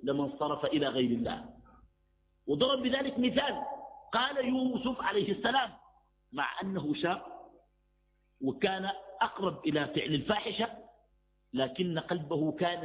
لما انصرف إلى غير الله. وضرب بذلك مثال، قال يوسف عليه السلام مع أنه شاب وكان أقرب إلى فعل الفاحشة، لكن قلبه كان